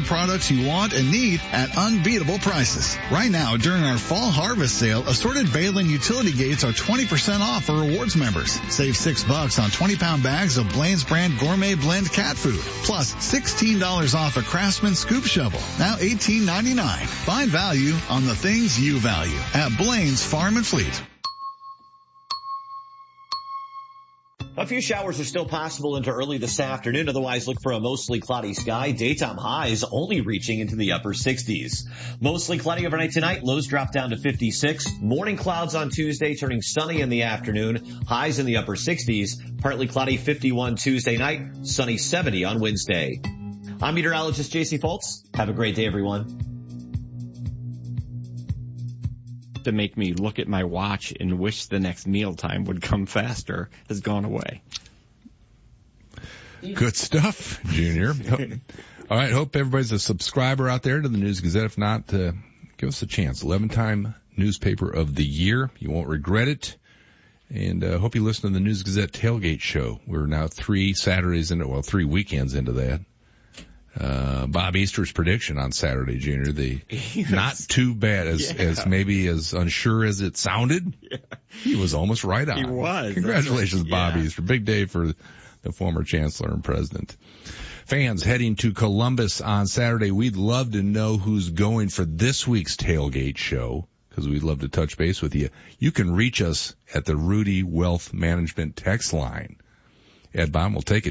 products you want and need at unbeatable prices. Right now, during our fall harvest sale, assorted Balin utility gates are 20% off for rewards members. Save $6 on 20-pound bags of Blaine's brand gourmet blend cat food, plus $16 off a Craftsman scoop shovel, now $18.99. Find value on the things you value at Blaine's Farm and Fleet. A few showers are still possible into early this afternoon. Otherwise, look for a mostly cloudy sky. Daytime highs only reaching into the upper 60s. Mostly cloudy overnight tonight. Lows drop down to 56. Morning clouds on Tuesday, turning sunny in the afternoon. Highs in the upper 60s. Partly cloudy 51 Tuesday night. Sunny 70 on Wednesday. I'm meteorologist J.C. Foltz. Have a great day, everyone. To make me look at my watch and wish the next mealtime would come faster has gone away. Good stuff, Junior. All right, hope everybody's a subscriber out there to the News Gazette. If not, give us a chance. 11-time newspaper of the year. You won't regret it. And hope you listen to the News Gazette Tailgate Show. We're now 3 weekends into that. Bob Easter's prediction on Saturday, Junior, not too bad as maybe as unsure as it sounded. Yeah. He was almost right on. He was. Congratulations, Bob Easter. Big day for the former chancellor and president. Fans heading to Columbus on Saturday, we'd love to know who's going for this week's tailgate show, because we'd love to touch base with you. You can reach us at the Rudy Wealth Management text line. Ed Baum will take it,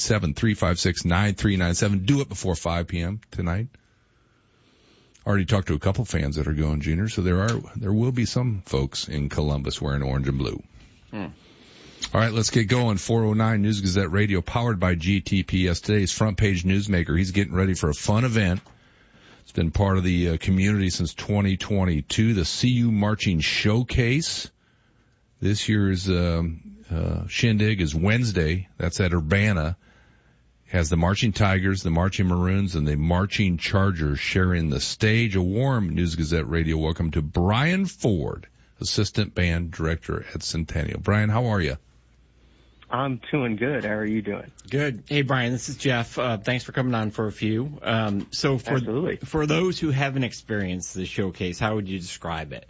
217-356-9397. Do it before 5 p.m. tonight. Already talked to a couple fans that are going, Junior, so there will be some folks in Columbus wearing orange and blue. All right, let's get going. 409 News Gazette Radio, powered by GTPS. Today's front page newsmaker, he's getting ready for a fun event. It's been part of the community since 2022, the CU Marching Showcase. This year's shindig is Wednesday. That's at Urbana. Has the Marching Tigers, the Marching Maroons, and the Marching Chargers sharing the stage. A warm News Gazette Radio welcome to Brian Ford, Assistant Band Director at Centennial. Brian, how are you? I'm doing good. How are you doing? Good. Hey, Brian, this is Jeff. Thanks for coming on for a few. Absolutely. For those who haven't experienced the showcase, how would you describe it?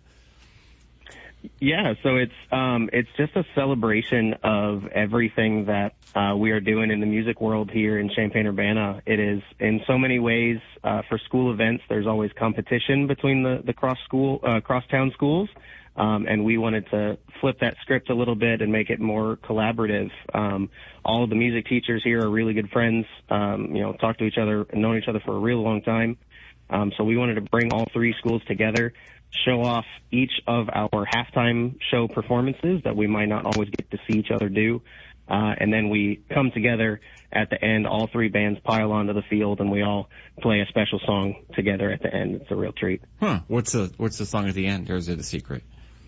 Yeah, so it's just a celebration of everything that we are doing in the music world here in Champaign-Urbana. It is in so many ways for school events. There's always competition between the crosstown schools, and we wanted to flip that script a little bit and make it more collaborative. All of the music teachers here are really good friends. Talk to each other and known each other for a real long time. So we wanted to bring all 3 schools together, show off each of our halftime show performances that we might not always get to see each other do. And then we come together at the end, all 3 bands pile onto the field, and we all play a special song together at the end. It's a real treat. What's the song at the end, or is it a secret?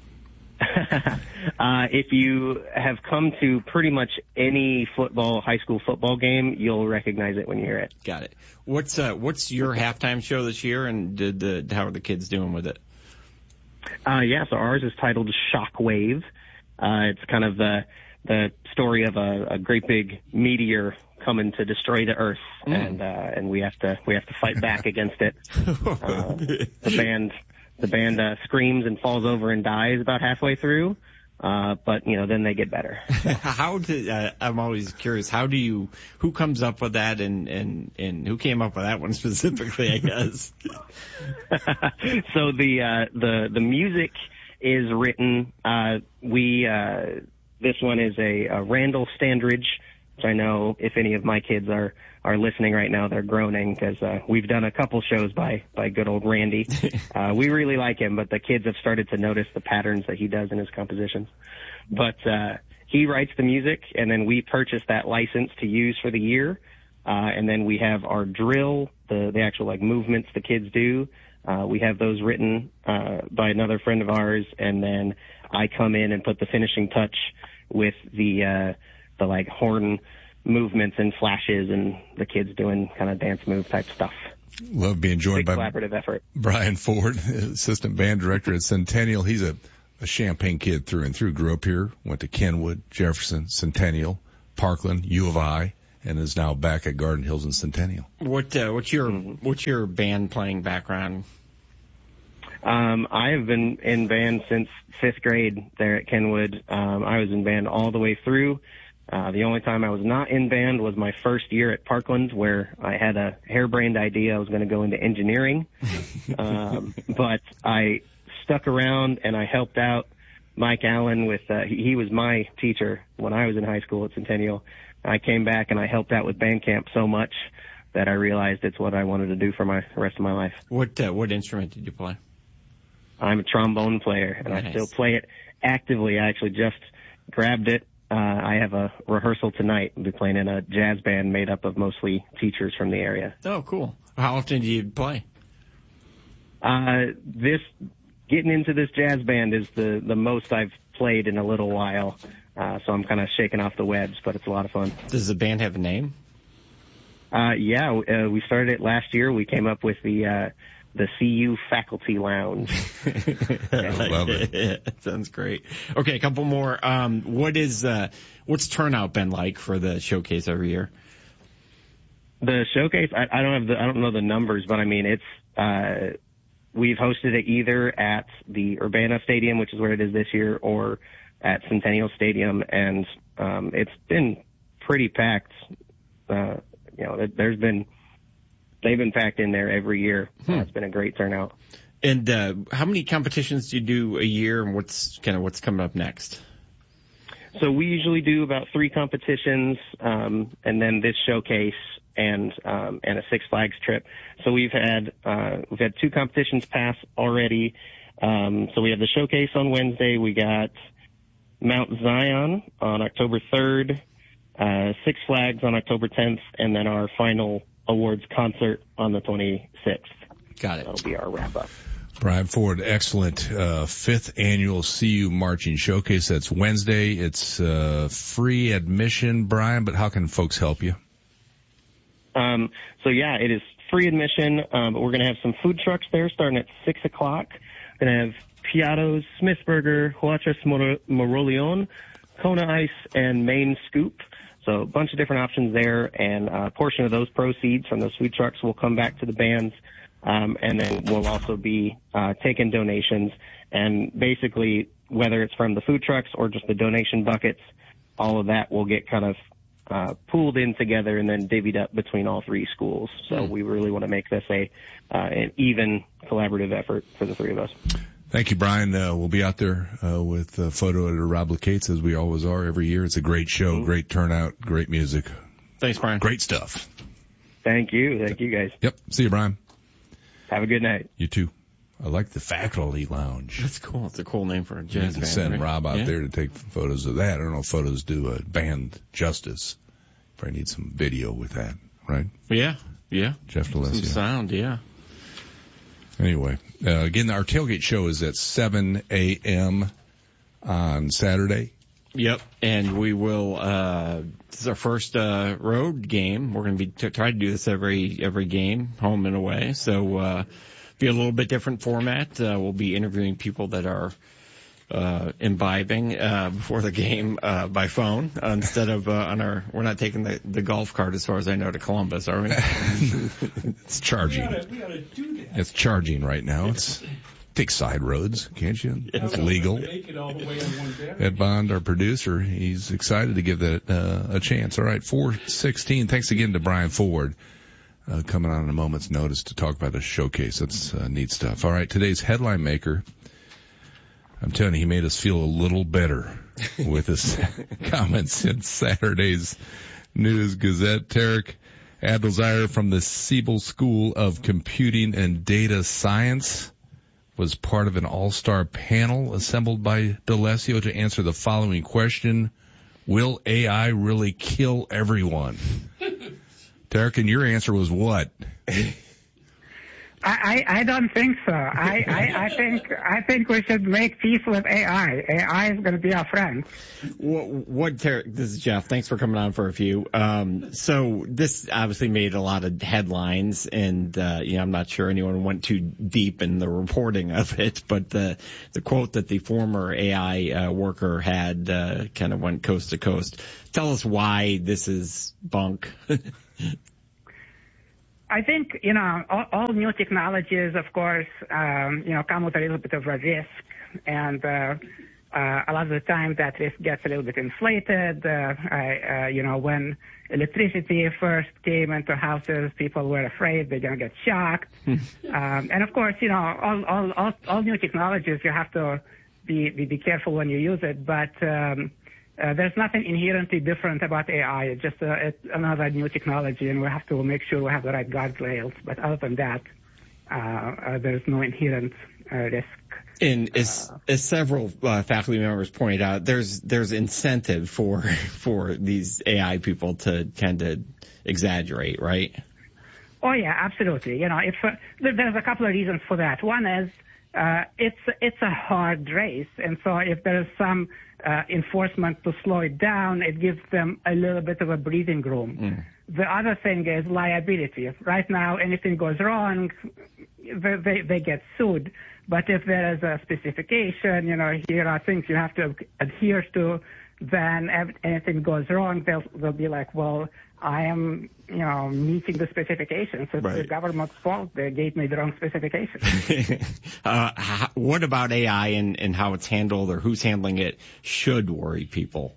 If you have come to pretty much any high school football game, you'll recognize it when you hear it. Got it. What's your halftime show this year, and how are the kids doing with it? So ours is titled Shockwave. It's kind of the story of a great big meteor coming to destroy the Earth, and we have to fight back against it. The band screams and falls over and dies about halfway through, but then they get better. I'm always curious, who comes up with that, and who came up with that one specifically, I guess? So the music is written, this one is a Randall Standridge, which I know if any of my kids are listening right now, they're groaning because we've done a couple shows by good old Randy. We really like him, but the kids have started to notice the patterns that he does in his compositions. But he writes the music, and then we purchase that license to use for the year. And then we have our drill, the actual movements the kids do. We have those written by another friend of ours, and then I come in and put the finishing touch with the horn movements and flashes and the kids doing kind of dance move type stuff. Love being joined by collaborative effort. Brian Ford, Assistant Band Director at Centennial. He's a Champaign kid through and through. Grew up here, went to Kenwood, Jefferson, Centennial, Parkland, U of I, and is now back at Garden Hills and Centennial. What's your band playing background? I have been in band since 5th grade there at Kenwood. I was in band all the way through. The only time I was not in band was my first year at Parkland, where I had a harebrained idea I was going to go into engineering. But I stuck around and I helped out Mike Allen with, he was my teacher when I was in high school at Centennial. I came back and I helped out with band camp so much that I realized it's what I wanted to do for the rest of my life. What instrument did you play? I'm a trombone player, and Nice. I still play it actively. I actually just grabbed it. I have a rehearsal tonight. I'll be playing in a jazz band made up of mostly teachers from the area. Oh, cool. How often do you play? Getting into this jazz band is the most I've played in a little while. So I'm kind of shaking off the webs, but it's a lot of fun. Does the band have a name? We started it last year. We came up with the CU Faculty Lounge. I love it. Yeah, that sounds great. Okay, a couple more. What's turnout been like for the showcase every year? The showcase, I don't know the numbers, but I mean it's we've hosted it either at the Urbana Stadium, which is where it is this year, or at Centennial Stadium, and it's been pretty packed. They've been packed in there every year. It's been a great turnout. And how many competitions do you do a year, and what's coming up next? So we usually do about 3 competitions, and then this showcase and a Six Flags trip. So we've had 2 competitions pass already. So we have the showcase on Wednesday. We got Mount Zion on October 3rd, Six Flags on October 10th, and then our final awards concert on the 26th. Got it. That'll be our wrap up. Brian Ford, excellent 5th annual CU Marching Showcase. That's Wednesday. It's free admission, Brian, but how can folks help you? It is free admission, but we're going to have some food trucks there starting at 6 o'clock. We're going to have Piatos, Smithburger, Huachas Moroleon, Kona Ice, and Maine Scoop. So a bunch of different options there, and a portion of those proceeds from those food trucks will come back to the bands, and then we'll also be taking donations. And basically, whether it's from the food trucks or just the donation buckets, all of that will get kind of pooled in together and then divvied up between all 3 schools. So we really want to make this an even collaborative effort for the 3 of us. Thank you, Brian. We'll be out there with photo editor Rob LeCates, as we always are every year. It's a great show, great turnout, great music. Thanks, Brian. Great stuff. Thank you. Thank you, guys. Yep. See you, Brian. Have a good night. You too. I like the Faculty Lounge. That's cool. It's a cool name for a jazz band. Send right? Rob out there to take photos of that. I don't know if photos do a band justice. Probably need some video with that, right? Yeah. Jeff DeLessio. Some sound, yeah. Anyway, again, our tailgate show is at 7 a.m. on Saturday. Yep, and we will. This is our first road game. We're going to be try to do this every game, home and away. So be a little bit different format. We'll be interviewing people that are imbibing before the game by phone instead of on our. We're not taking the golf cart, as far as I know, to Columbus, are we? It's charging. We ought to do that. It's charging right now. Take side roads, can't you? It's legal. Make it all the way on one battery. Ed Bond, our producer, he's excited to give that a chance. All right, 4:16. Thanks again to Brian Ford coming on a moment's notice to talk about the showcase. That's neat stuff. All right, today's headline maker. I'm telling you, he made us feel a little better with his comments in Saturday's News Gazette. Tarek Abdelzahir from the Siebel School of Computing and Data Science was part of an all-star panel assembled by DeLessio to answer the following question: will AI really kill everyone? Tarek, and your answer was what? I don't think so. I think we should make peace with AI. AI is going to be our friend. This is Jeff. Thanks for coming on for a few. So this obviously made a lot of headlines, and I'm not sure anyone went too deep in the reporting of it, but the quote that the former AI worker had kind of went coast to coast. Tell us why this is bunk. I think, all new technologies, of course, come with a little bit of a risk. And a lot of the time that risk gets a little bit inflated. When electricity first came into houses, people were afraid they're going to get shocked. And, of course, all new technologies, you have to be careful when you use it. But there's nothing inherently different about AI. It's just it's another new technology, and we have to make sure we have the right guardrails. But other than that, there's no inherent risk. And as several faculty members pointed out, there's incentive for these AI people to tend to exaggerate, right? Oh yeah, absolutely. There's a couple of reasons for that. One is it's a hard race, and so if there is some enforcement to slow it down, it gives them a little bit of a breathing room. The other thing is liability. Right now, anything goes wrong, they get sued. But if there is a specification, here are things you have to adhere to, then if anything goes wrong, they'll be like, well, I am, meeting the specifications. It's the government's fault. They gave me the wrong specifications. What about AI and how it's handled or who's handling it should worry people?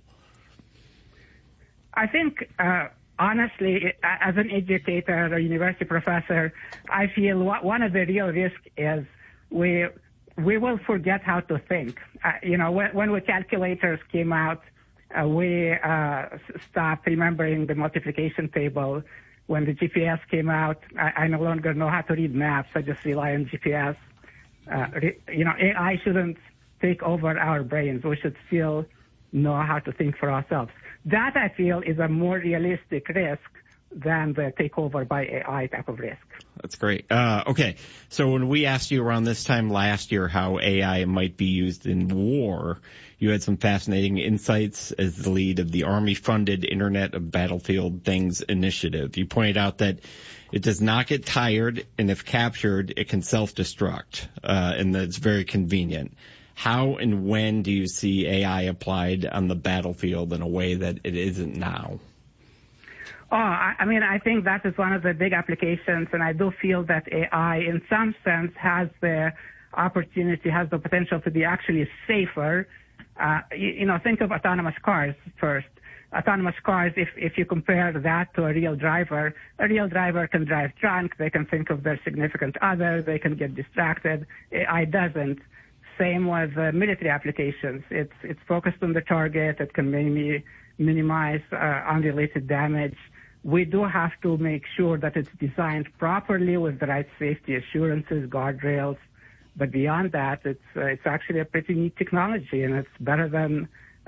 I think, honestly, as an educator, a university professor, I feel one of the real risks is we will forget how to think. When the calculators came out, we stopped remembering the multiplication table. When the GPS came out, I no longer know how to read maps. I just rely on GPS. AI shouldn't take over our brains. We should still know how to think for ourselves. That, I feel, is a more realistic risk than the takeover by AI type of risk. That's great. Okay, so when we asked you around this time last year how AI might be used in war, you had some fascinating insights as the lead of the Army-funded Internet of Battlefield Things initiative. You pointed out that it does not get tired, and if captured, it can self-destruct, and that it's very convenient. How and when do you see AI applied on the battlefield in a way that it isn't now? Oh, I think that is one of the big applications, and I do feel that AI, in some sense, has the potential to be actually safer. Think of autonomous cars first. Autonomous cars, if you compare that to a real driver can drive drunk, they can think of their significant other, they can get distracted. AI doesn't. Same with military applications. It's focused on the target. It can maybe minimize unrelated damage. We do have to make sure that it's designed properly with the right safety assurances, guardrails. But beyond that, it's actually a pretty neat technology, and it's better than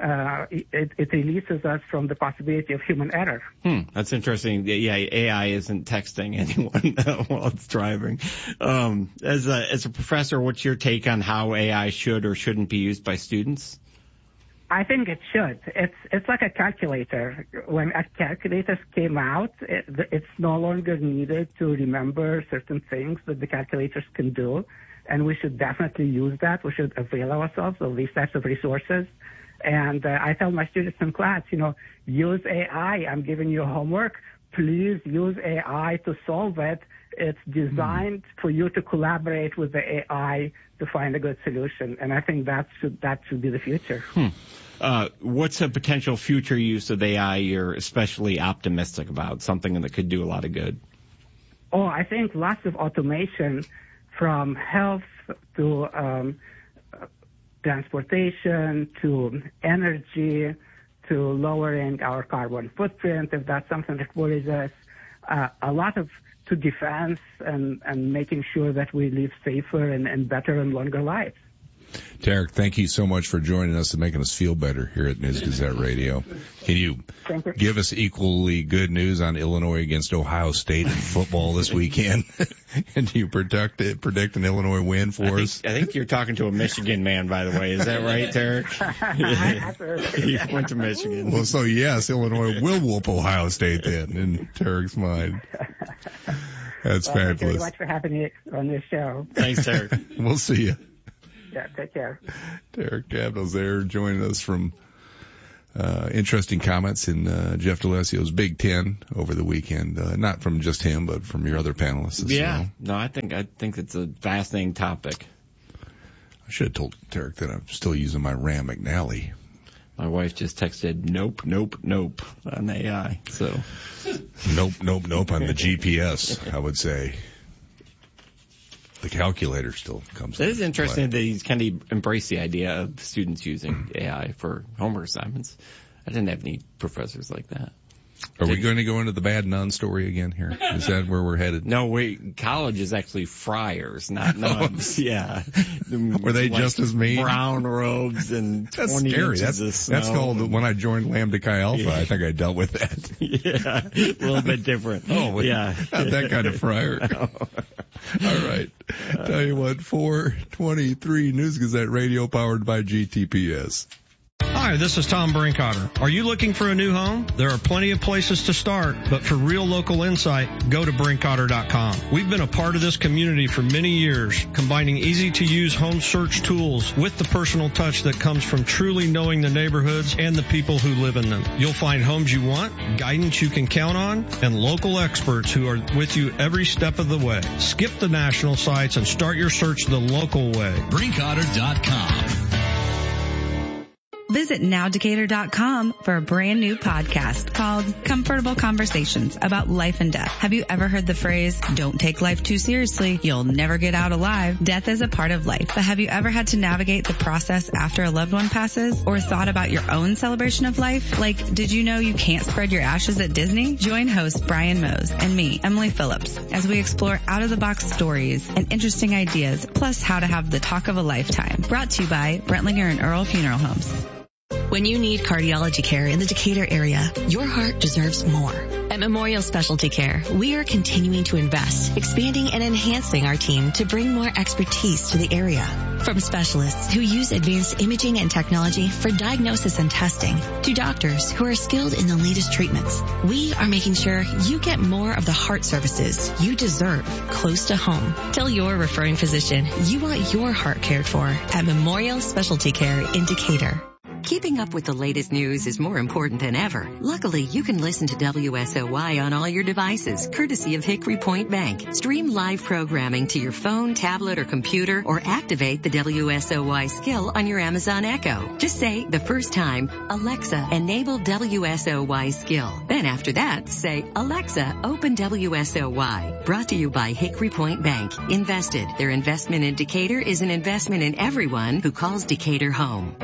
it releases us from the possibility of human error. That's interesting. Yeah, AI isn't texting anyone while it's driving. As a professor, what's your take on how AI should or shouldn't be used by students? I think it should. It's like a calculator. When calculators came out, it's no longer needed to remember certain things that the calculators can do, and we should definitely use that. We should avail ourselves of these types of resources. And I tell my students in class, use AI. I'm giving you homework. Please use AI to solve it. It's designed for you to collaborate with the AI to find a good solution. And I think that should be the future. What's a potential future use of AI you're especially optimistic about, something that could do a lot of good? Oh, I think lots of automation, from health to transportation to energy to lowering our carbon footprint, if that's something that worries us. A lot to defense and making sure that we live safer and better and longer lives. Tarek, thank you so much for joining us and making us feel better here at News Gazette Radio. Can you give us equally good news on Illinois against Ohio State in football this weekend? And do you predict an Illinois win for us? I think you're talking to a Michigan man, by the way. Is that right, Tarek? He went to Michigan. Well, so yes, Illinois will whoop Ohio State then, in Tarek's mind. That's fabulous. Thank you very much for having me on this show. Thanks, Tarek. We'll see you. Yeah, take care. Tarek Davenel's there joining us from interesting comments in Jeff D'Alessio's Big Ten over the weekend. Not from just him, but from your other panelists as well. No, I think it's a fascinating topic. I should have told Tarek that I'm still using my Rand McNally. My wife just texted nope on AI. So nope on the GPS, I would say. The calculator still comes. It is interesting that he's kind of embraced the idea of students using AI for homework assignments. I didn't have any professors like that. Are we going to go into the bad nun story again here? Is that where we're headed? No, college is actually friars, not nuns. Yeah. Were they just as mean? Brown robes and 20 scary. inches of snow. That's called, when I joined Lambda Chi Alpha, I think I dealt with that. Yeah, a little bit different. Yeah. Not that kind of friar. No. All right. Tell you what, 423 News Gazette Radio powered by GTPS. Hi, this is Tom Brinkotter. Are you looking for a new home? There are plenty of places to start, but for real local insight, go to Brinkotter.com. We've been a part of this community for many years, combining easy-to-use home search tools with the personal touch that comes from truly knowing the neighborhoods and the people who live in them. You'll find homes you want, guidance you can count on, and local experts who are with you every step of the way. Skip the national sites and start your search the local way. Brinkotter.com. Visit nowdecatur.com for a brand new podcast called Comfortable Conversations about life and death. Have you ever heard the phrase, don't take life too seriously, you'll never get out alive? Death is a part of life, but have you ever had to navigate the process after a loved one passes or thought about your own celebration of life? Like, did you know you can't spread your ashes at Disney? Join host Brian Mose and me, Emily Phillips, as we explore out-of-the-box stories and interesting ideas, plus how to have the talk of a lifetime. Brought to you by Brentlinger and Earl Funeral Homes. When you need cardiology care in the Decatur area, your heart deserves more. At Memorial Specialty Care, we are continuing to invest, expanding and enhancing our team to bring more expertise to the area. From specialists who use advanced imaging and technology for diagnosis and testing, to doctors who are skilled in the latest treatments, we are making sure you get more of the heart services you deserve close to home. Tell your referring physician you want your heart cared for at Memorial Specialty Care in Decatur. Keeping up with the latest news is more important than ever. Luckily, you can listen to WSOY on all your devices, courtesy of Hickory Point Bank. Stream live programming to your phone, tablet, or computer, or activate the WSOY skill on your Amazon Echo. Just say, the first time, Alexa, enable WSOY skill. Then after that, say, Alexa, open WSOY. Brought to you by Hickory Point Bank. Invested. Their investment in Decatur is an investment in everyone who calls Decatur home.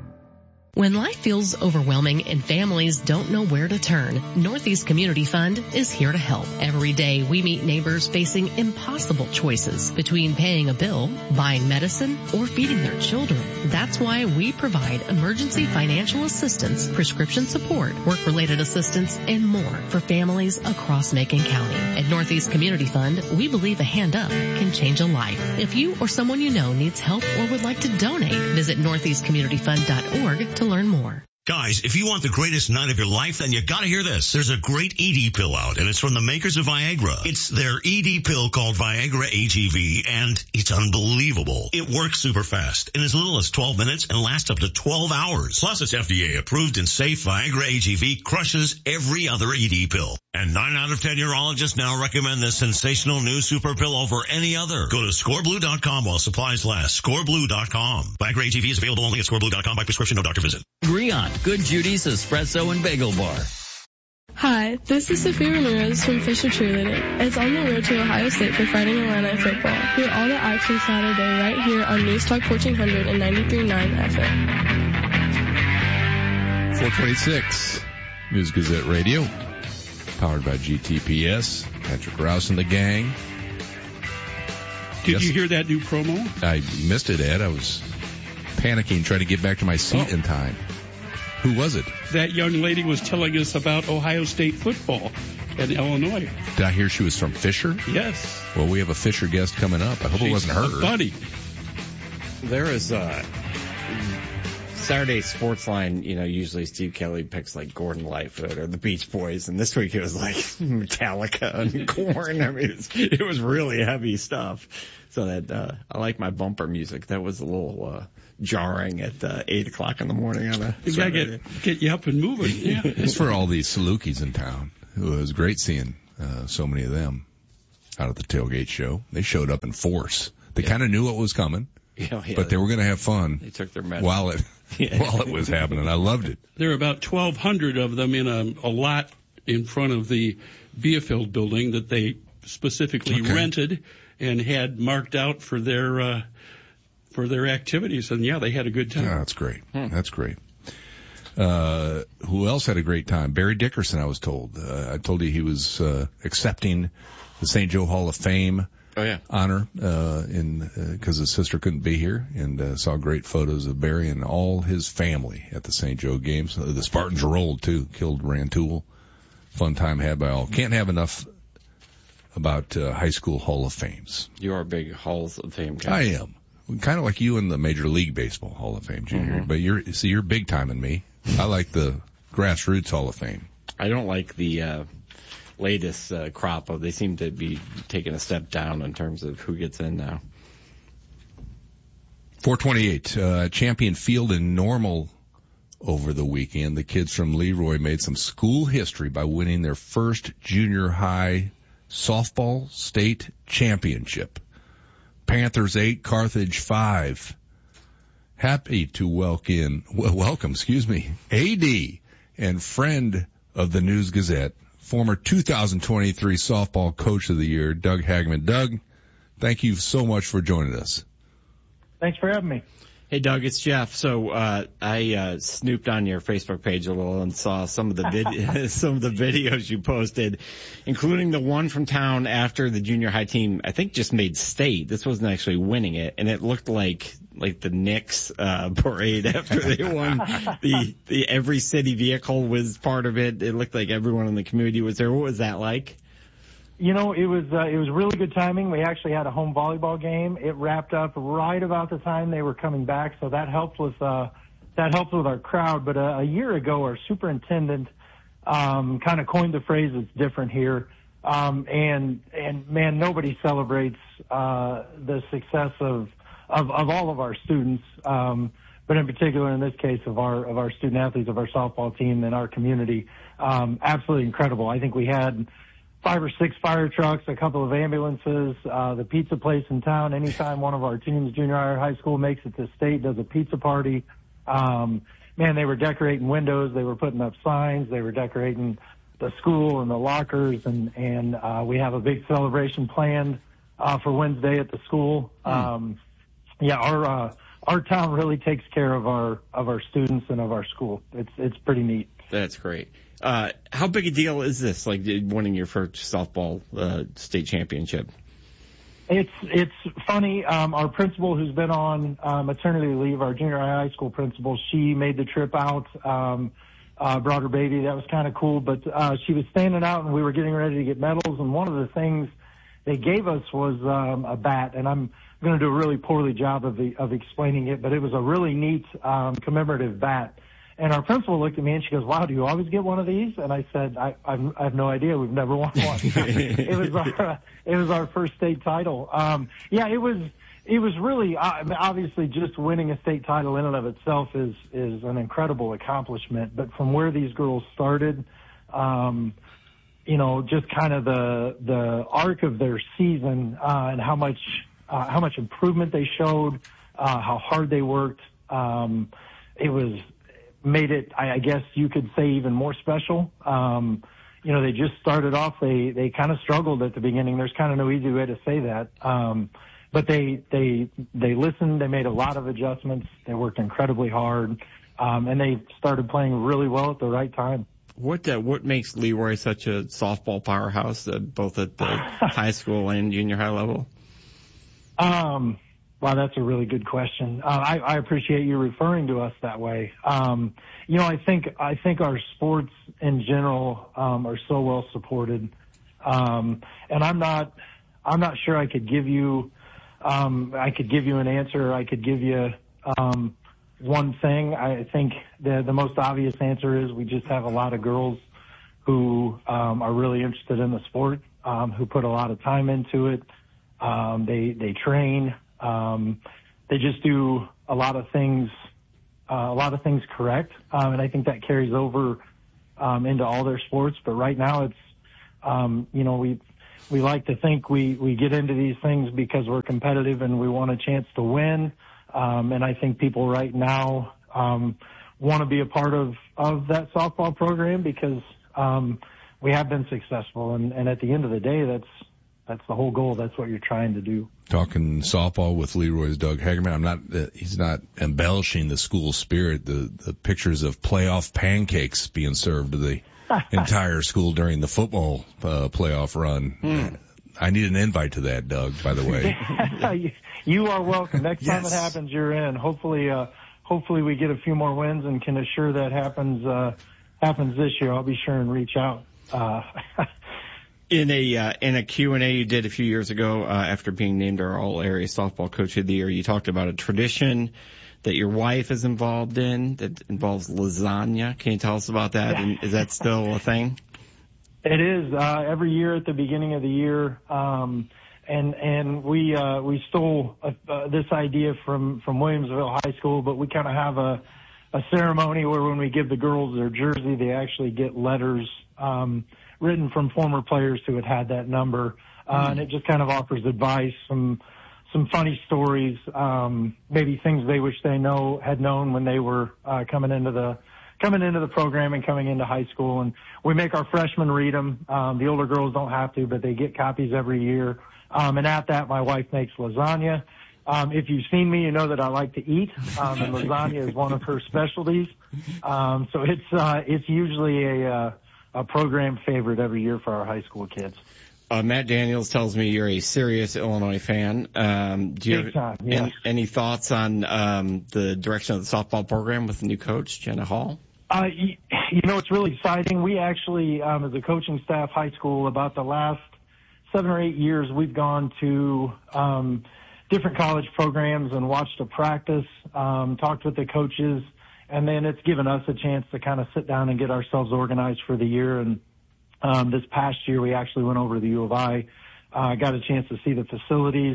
When life feels overwhelming and families don't know where to turn, Northeast Community Fund is here to help. Every day we meet neighbors facing impossible choices between paying a bill, buying medicine, or feeding their children. That's why we provide emergency financial assistance, prescription support, work-related assistance, and more for families across Macon County. At Northeast Community Fund, we believe a hand up can change a life. If you or someone you know needs help or would like to donate, visit northeastcommunityfund.org to learn more. Guys, if you want the greatest night of your life, then you gotta hear this. There's a great ED pill out, and it's from the makers of Viagra. It's their ED pill called Viagra AGV, and it's unbelievable. It works super fast in as little as 12 minutes and lasts up to 12 hours. Plus, it's FDA approved and safe. Viagra AGV crushes every other ED pill. And 9 out of 10 urologists now recommend this sensational new super pill over any other. Go to scoreblue.com while supplies last. Scoreblue.com. Viagra AGV is available only at scoreblue.com by prescription, no doctor visit. Griot, Good Judy's Espresso and Bagel Bar. Hi, this is Sophia Ramirez from Fisher Cheerleading. It's on the road to Ohio State for Fighting Illini football. Hear all the action Saturday right here on News Talk 1400 and 93.9 FM. 426 News Gazette Radio, powered by GTPS. Patrick Rouse and the gang. Did you hear that new promo? I missed it, Ed. I was panicking, trying to get back to my seat in time. Who was it? That young lady was telling us about Ohio State football in Illinois. Did I hear she was from Fisher? Yes. Well, we have a Fisher guest coming up. I hope it wasn't her. Buddy. There is Saturday Sportsline, usually Steve Kelly picks like Gordon Lightfoot or the Beach Boys, and this week it was like Metallica and Korn. I mean, it was really heavy stuff. So that I like my bumper music. That was a little jarring at 8 o'clock in the morning on a You gotta get you up and moving. Yeah. It's for all these Salukis in town. It was great seeing so many of them out at the tailgate show. They showed up in force. They kind of knew what was coming, but they were going to have fun. They took their medicine while it was happening. I loved it. There were about 1,200 of them in a lot in front of the Bielefeld building that they specifically rented and had marked out for their activities. And yeah, they had a good time. Yeah, that's great. That's great. Who else had a great time? Barry Dickerson, I was told. I told you he was accepting the St. Joe Hall of Fame honor because his sister couldn't be here, and saw great photos of Barry and all his family at the St. Joe games. The Spartans rolled too, killed Rantoul. Fun time had by all. Can't have enough about high school Hall of Fames. You are a big Halls of Fame guy. I am. Kind of like you in the Major League Baseball Hall of Fame, Junior. But you're big time in me. I like the grassroots Hall of Fame. I don't like the latest crop of. They seem to be taking a step down in terms of who gets in now. 428 Champion Field in Normal over the weekend. The kids from Leroy made some school history by winning their first junior high softball state championship. Panthers 8, Carthage 5. Happy to welcome, AD and friend of the News Gazette, former 2023 Softball Coach of the Year, Doug Hagman. Doug, thank you so much for joining us. Thanks for having me. Hey, Doug, it's Jeff. So I snooped on your Facebook page a little and saw some of the videos you posted, including the one from town after the junior high team, I think, just made state. This wasn't actually winning it, and it looked like the Knicks parade after they won. The every city vehicle was part of it. It looked like everyone in the community was there. What was that like? You know, it was really good timing. We actually had a home volleyball game. It wrapped up right about the time they were coming back, so that helped with our crowd. But a year ago, our superintendent kind of coined the phrase "it's different here," and man, nobody celebrates the success of all of our students, but in particular in this case of our student athletes, of our softball team and our community. Absolutely incredible. I think we had 5 or 6 fire trucks, a couple of ambulances, the pizza place in town. Anytime one of our teams, junior high or high school, makes it to state, does a pizza party. Man, they were decorating windows. They were putting up signs. They were decorating the school and the lockers. And we have a big celebration planned for Wednesday at the school. Our town really takes care of our students and of our school. It's pretty neat. That's great. How big a deal is this, like winning your first softball state championship? It's funny. Our principal, who's been on maternity leave, our junior high school principal, she made the trip out, brought her baby. That was kind of cool. But she was standing out, and we were getting ready to get medals. And one of the things they gave us was a bat. And I'm going to do a really poorly job of explaining it, but it was a really neat commemorative bat. And our principal looked at me and she goes, "Wow, do you always get one of these?" And I said, I have no idea. We've never won one. It was our first state title. It was really, obviously just winning a state title in and of itself is an incredible accomplishment. But from where these girls started, just kind of the arc of their season, and how much improvement they showed, how hard they worked, made it, I guess you could say, even more special. They just started off, they kind of struggled at the beginning. There's kind of no easy way to say that. But they listened, they made a lot of adjustments, they worked incredibly hard, and they started playing really well at the right time. What makes Leroy such a softball powerhouse, both at the high school and junior high level? Wow, that's a really good question. I appreciate you referring to us that way. I think our sports in general are so well supported, and I'm not sure I could give you an answer. I could give you one thing. I think the most obvious answer is we just have a lot of girls who are really interested in the sport, who put a lot of time into it. They train. They just do a lot of things correct. And I think that carries over, into all their sports. But right now it's, we like to think we get into these things because we're competitive and we want a chance to win. And I think people right now, want to be a part of that softball program because, we have been successful. And at the end of the day, that's the whole goal. That's what you're trying to do. Talking softball with Leroy's Doug Hagerman. He's not embellishing the school spirit. The pictures of playoff pancakes being served to the entire school during the football playoff run. I need an invite to that, Doug, by the way. You are welcome. Next time it happens, you're in. Hopefully we get a few more wins and can assure that happens this year. I'll be sure and reach out. In a Q&A you did a few years ago, after being named our All-Area Softball Coach of the Year, you talked about a tradition that your wife is involved in that involves lasagna. Can you tell us about that? And is that still a thing? It is. Every year at the beginning of the year, and we stole this idea from Williamsville High School, but we kind of have a ceremony where when we give the girls their jersey, they actually get letters written from former players who had that number, and it just kind of offers advice, some funny stories, maybe things they wish they had known when they were coming into the program and coming into high school. And we make our freshmen read them. The older girls don't have to, but they get copies every year. And at that, my wife makes lasagna. If you've seen me, you know that I like to eat, and lasagna is one of her specialties. So it's usually a program favorite every year for our high school kids. Matt Daniels tells me you're a serious Illinois fan. Do you have any thoughts on the direction of the softball program with the new coach, Jenna Hall? It's really exciting. We actually, as a coaching staff, high school, about the last 7 or 8 years, we've gone to different college programs and watched a practice, talked with the coaches, and then it's given us a chance to kind of sit down and get ourselves organized for the year. And this past year, we actually went over to the U of I, got a chance to see the facilities.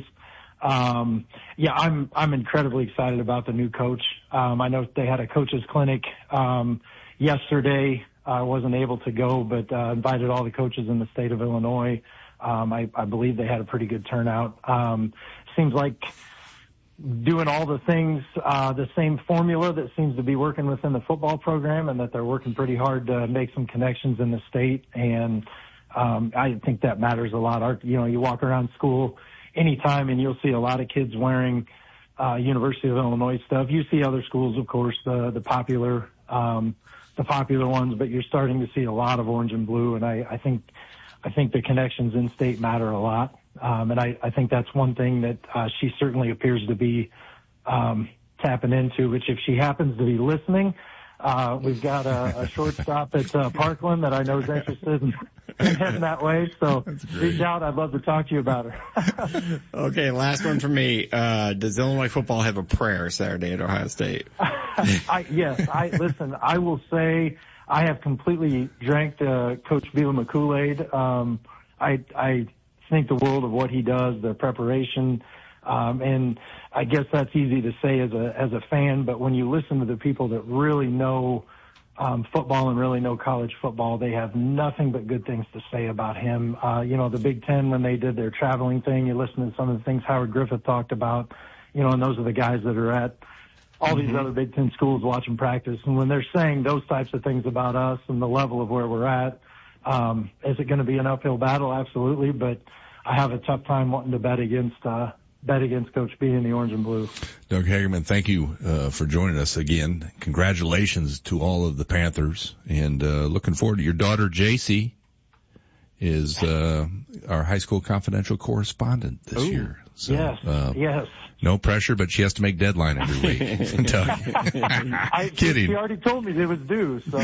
I'm incredibly excited about the new coach. I know they had a coaches clinic yesterday. I wasn't able to go, but invited all the coaches in the state of Illinois. I believe they had a pretty good turnout. Seems like doing all the things, the same formula that seems to be working within the football program, and that they're working pretty hard to make some connections in the state. And I think that matters a lot. You walk around school anytime and you'll see a lot of kids wearing University of Illinois stuff. You see other schools, of course, the popular ones, but you're starting to see a lot of orange and blue. And I think the connections in state matter a lot. And I think that's one thing that she certainly appears to be tapping into, which if she happens to be listening, we've got a shortstop at Parkland that I know is interested in heading that way. So reach out. I'd love to talk to you about her. Okay, last one from me. Does Illinois football have a prayer Saturday at Ohio State? Yes. Listen, I will say I have completely drank Coach Bielema Kool-Aid. I think the world of what he does, the preparation, and I guess that's easy to say as a fan, but when you listen to the people that really know football and really know college football, they have nothing but good things to say about him. The Big Ten, when they did their traveling thing, you listen to some of the things Howard Griffith talked about, and those are the guys that are at all these other Big Ten schools watching practice. And when they're saying those types of things about us and the level of where we're at, is it going to be an uphill battle? Absolutely. But I have a tough time wanting to bet against Coach B in the orange and blue. Doug Hagerman, thank you for joining us again. Congratulations to all of the Panthers, and looking forward to your daughter, JC, is our high school confidential correspondent this year. So, yes. No pressure, but she has to make deadline every week. Doug. Kidding. She already told me it was due, so.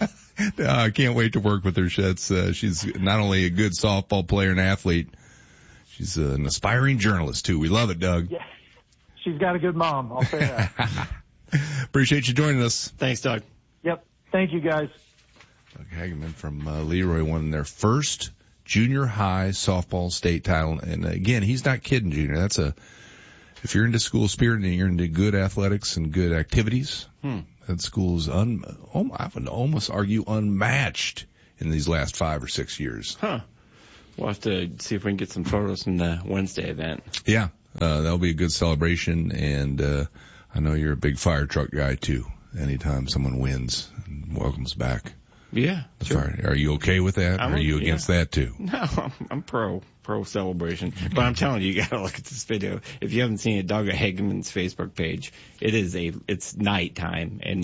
I can't wait to work with her. She's not only a good softball player and athlete, she's an aspiring journalist too. We love it, Doug. Yeah. She's got a good mom, I'll say that. Appreciate you joining us. Thanks, Doug. Yep. Thank you, guys. Doug Hageman from Leroy won their first junior high softball state title. And again, he's not kidding, Junior. If you're into school spirit and you're into good athletics and good activities, that school is I would almost argue unmatched in these last 5 or 6 years. Huh. We'll have to see if we can get some photos from the Wednesday event. Yeah. That'll be a good celebration. And, I know you're a big fire truck guy too. Anytime someone wins and welcomes back. Yeah. Sure. Are you okay with that? Are you against that too? No, I'm pro celebration. But I'm telling you, you gotta look at this video. If you haven't seen it, Doug Hageman's Facebook page, it's nighttime and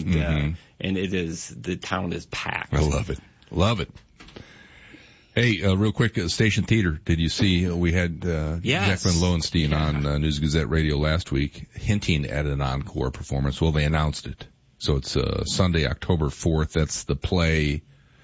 the town is packed. I love it. Love it. Hey, real quick, Station Theater. Did you see we had Jacqueline Lowenstein on News Gazette Radio last week hinting at an encore performance? Well, they announced it. So it's Sunday, October 4th. That's the play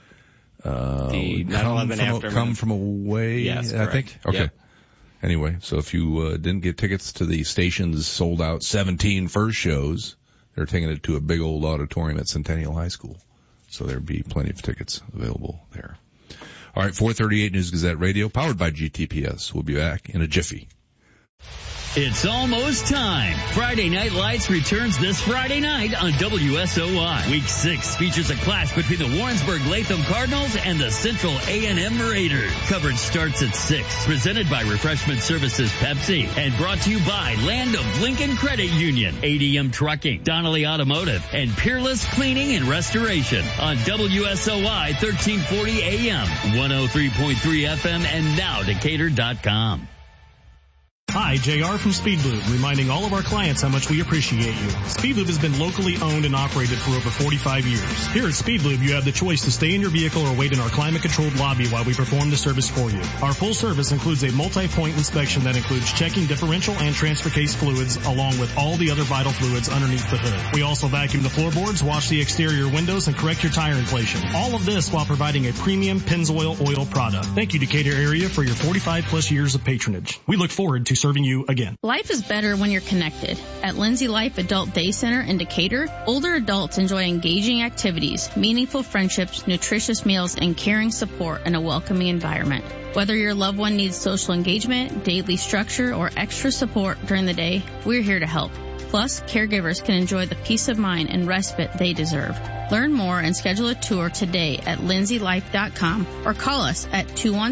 the 9/11 aftermath. Come From Away, yes, I think? Okay. Yep. Anyway, so if you didn't get tickets to the station's sold-out 17 first shows, they're taking it to a big old auditorium at Centennial High School. So there'll be plenty of tickets available there. All right, 438 News Gazette Radio, powered by GTPS. We'll be back in a jiffy. It's almost time. Friday Night Lights returns this Friday night on WSOY. Week 6 features a clash between the Warrensburg-Latham Cardinals and the Central A&M Raiders. Coverage starts at 6. Presented by Refreshment Services Pepsi and brought to you by Land of Lincoln Credit Union, ADM Trucking, Donnelly Automotive, and Peerless Cleaning and Restoration on WSOY 1340 AM, 103.3 FM, and now Decatur.com. Hi, JR from Speedlube, reminding all of our clients how much we appreciate you. Speedlube has been locally owned and operated for over 45 years. Here at Speedlube, you have the choice to stay in your vehicle or wait in our climate-controlled lobby while we perform the service for you. Our full service includes a multi-point inspection that includes checking differential and transfer case fluids, along with all the other vital fluids underneath the hood. We also vacuum the floorboards, wash the exterior windows, and correct your tire inflation. All of this while providing a premium Pennzoil oil product. Thank you, Decatur area, for your 45-plus years of patronage. We look forward to serving you again. Life is better when you're connected. At Lindsay Life Adult Day Center in Decatur, older adults enjoy engaging activities, meaningful friendships, nutritious meals, and caring support in a welcoming environment. Whether your loved one needs social engagement, daily structure, or extra support during the day, we're here to help. Plus, caregivers can enjoy the peace of mind and respite they deserve. Learn more and schedule a tour today at lindsaylife.com or call us at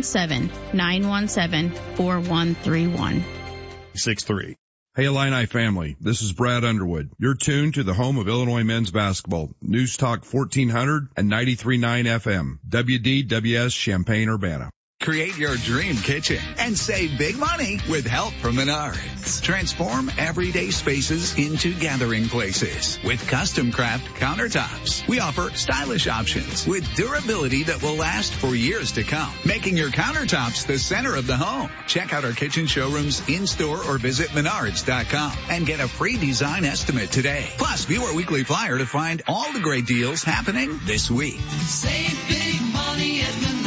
217-917-4131. 6-3. Hey Illini family, this is Brad Underwood. You're tuned to the home of Illinois men's basketball, News Talk 1400 and 93.9 FM, WDWS Champaign-Urbana. Create your dream kitchen and save big money with help from Menards. Transform everyday spaces into gathering places with custom craft countertops. We offer stylish options with durability that will last for years to come, making your countertops the center of the home. Check out our kitchen showrooms in-store or visit Menards.com and get a free design estimate today. Plus, view our weekly flyer to find all the great deals happening this week. Save big money at Menards.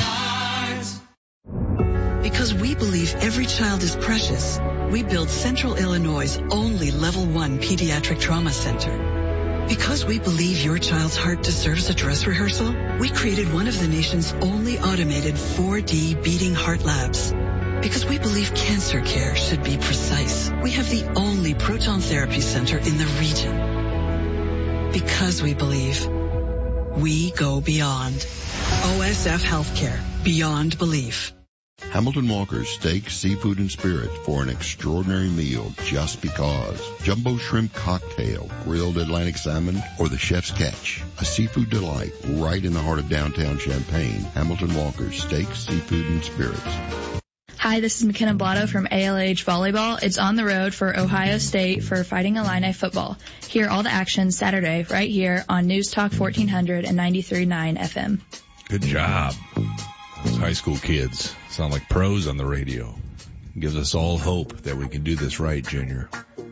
Because we believe every child is precious, we build Central Illinois' only Level 1 Pediatric Trauma Center. Because we believe your child's heart deserves a dress rehearsal, we created one of the nation's only automated 4D beating heart labs. Because we believe cancer care should be precise, we have the only proton therapy center in the region. Because we believe, we go beyond. OSF Healthcare, beyond belief. Hamilton Walker's Steak, Seafood, and Spirits for an extraordinary meal just because. Jumbo shrimp cocktail, grilled Atlantic salmon, or the chef's catch. A seafood delight right in the heart of downtown Champaign. Hamilton Walker's Steak, Seafood, and Spirits. Hi, this is McKenna Blotto from ALH Volleyball. It's on the road for Ohio State for Fighting Illini football. Hear all the action Saturday right here on News Talk 1400 and 93.9 FM. Good job. Those high school kids sound like pros on the radio. Gives us all hope that we can do this right, Junior.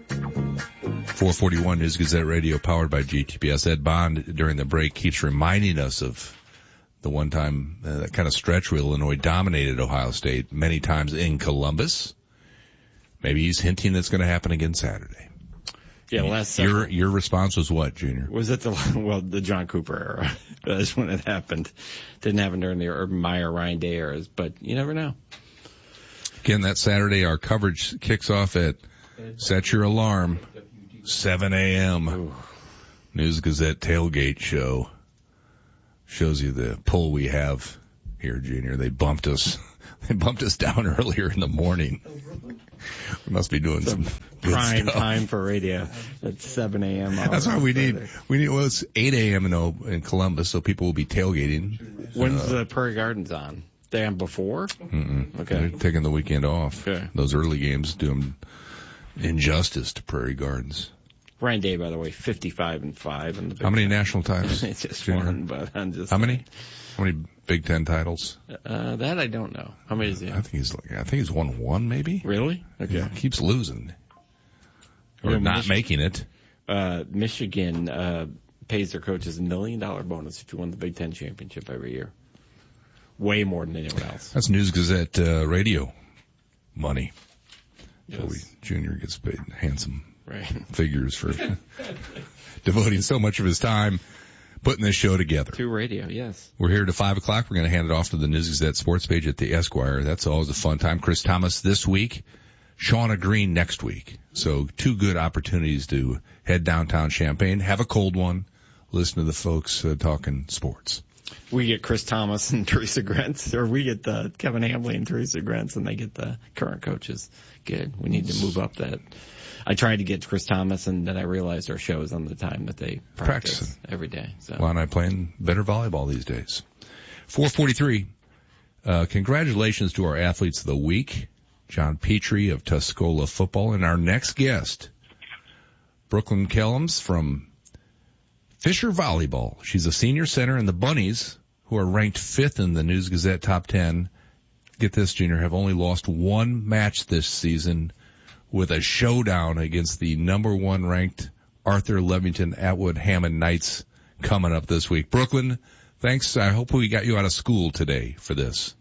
441 News Gazette Radio, powered by GTPS. Ed Bond, during the break, keeps reminding us of the one time, that kind of stretch where Illinois dominated Ohio State many times in Columbus. Maybe he's hinting that's going to happen again Saturday. Yeah, your response was what, Junior? Was it the John Cooper era? That's when it happened. Didn't happen during the Urban Meyer, Ryan Day eras, but you never know. Again, that Saturday, our coverage kicks off at set your alarm, 7 a.m. Ooh. News Gazette tailgate show. Shows you the pull we have here, Junior. They bumped us down earlier in the morning. We must be doing some good prime stuff. Time for radio at 7 a.m. That's why we need, well, it's 8 a.m. in Columbus, so people will be tailgating. When's the Prairie Gardens on? Day before? Mm-mm. Okay. They're taking the weekend off. Okay. Those early games do them injustice to Prairie Gardens. Ryan Day, by the way, 55-5 in the Big How many Ten. national titles? It's just one, but I'm just. How many? How many Big Ten titles? That I don't know. How many is he? I think he's won one, maybe. Really? Okay. He keeps losing or not making it. Michigan pays their coaches $1 million bonus if you won the Big Ten championship every year. Way more than anyone else. That's News Gazette radio money. Yes. So Junior gets paid handsome figures for devoting so much of his time putting this show together. To radio, yes. We're here to 5 o'clock. We're going to hand it off to the News Gazette sports page at the Esquire. That's always a fun time. Chris Thomas this week, Shauna Green next week. So 2 good opportunities to head downtown Champaign, have a cold one, listen to the folks talking sports. We get Chris Thomas and Teresa Grentz, or we get Kevin Hamley and Teresa Grentz, and they get the current coaches. Good. We need to move up that. I tried to get Chris Thomas, and then I realized our show is on the time that they practice every day. So. Well, and I'm playing better volleyball these days. 4:43. Congratulations to our athletes of the week, John Petrie of Tuscola football, and our next guest, Brooklyn Kellums from Fisher Volleyball. She's a senior center, and the Bunnies, who are ranked 5th in the News Gazette top 10, get this, Junior, have only lost 1 match this season, with a showdown against the number 1 ranked Arthur Levington Atwood Hammond Knights coming up this week. Brooklyn, thanks. I hope we got you out of school today for this.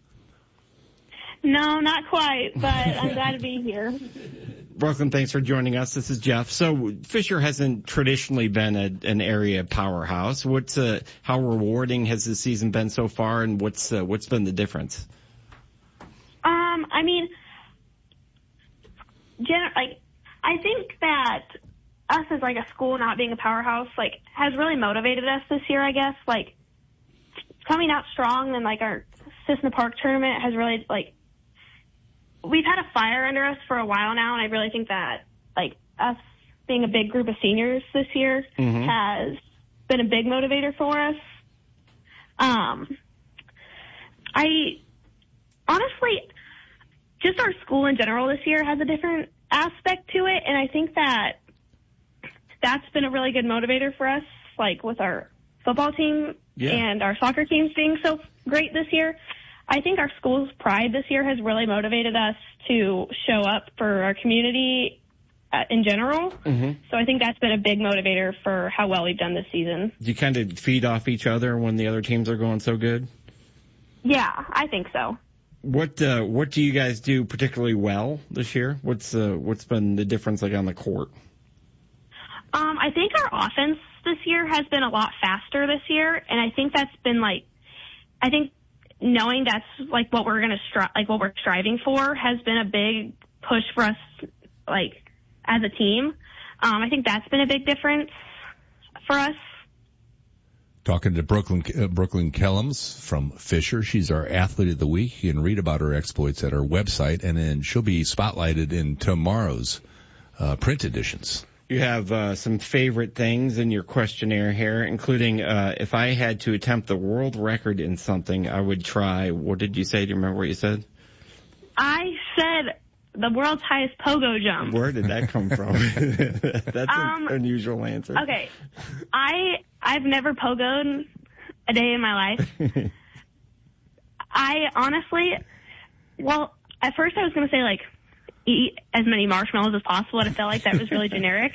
No, not quite, but I'm glad to be here. Brooklyn, thanks for joining us. This is Jeff. So Fisher hasn't traditionally been an area powerhouse. How rewarding has the season been so far, and what's been the difference? I mean, I think that us as a school not being a powerhouse has really motivated us this year. I guess coming out strong and our Cissna Park tournament has really we've had a fire under us for a while now, and I really think that us being a big group of seniors this year has been a big motivator for us. I honestly, just our school in general this year has a different aspect to it, and I think that that's been a really good motivator for us, with our football team and our soccer teams being so great this year. I think our school's pride this year has really motivated us to show up for our community in general. So I think that's been a big motivator for how well we've done this season. Do you kind of feed off each other when the other teams are going so good? Yeah, I think so. What do you guys do particularly well this year? What's been the difference on the court? I think our offense this year has been a lot faster this year, and I think that's been I think knowing that's what we're going to what we're striving for has been a big push for us as a team. I think that's been a big difference for us. Talking to Brooklyn Kellums from Fisher. She's our athlete of the week. You can read about her exploits at our website, and then she'll be spotlighted in tomorrow's print editions. You have some favorite things in your questionnaire here, including if I had to attempt the world record in something, I would try. What did you say? Do you remember what you said? I said the world's highest pogo jump. Where did that come from? That's an unusual answer. Okay. I've never pogoed a day in my life. I honestly, well, at first I was going to say, like, eat as many marshmallows as possible, and I felt like that was really generic.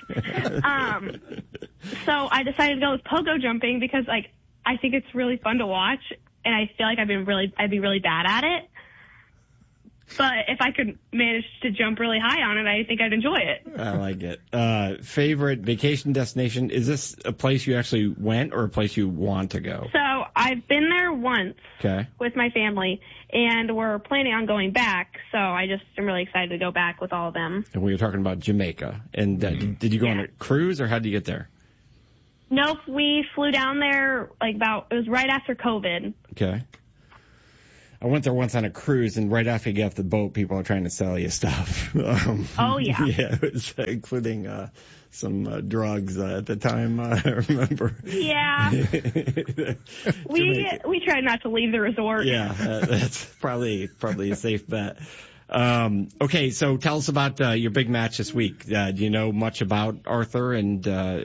So I decided to go with pogo jumping because, like, I think it's really fun to watch, and I feel like I'd be really bad at it. But if I could manage to jump really high on it, I think I'd enjoy it. I like it. Favorite vacation destination? Is this a place you actually went or a place you want to go? So I've been there once with my family, and we're planning on going back. So I just am really excited to go back with all of them. And we were talking about Jamaica. And did you go on a cruise, or how did you get there? Nope, we flew down there it was right after COVID. Okay. I went there once on a cruise, and right after you get off the boat, people are trying to sell you stuff. Oh, yeah. Yeah, it was including some drugs at the time, I remember. Yeah. we tried not to leave the resort. Yeah, that's probably a safe bet. Okay, so tell us about your big match this week. Do you know much about Arthur, and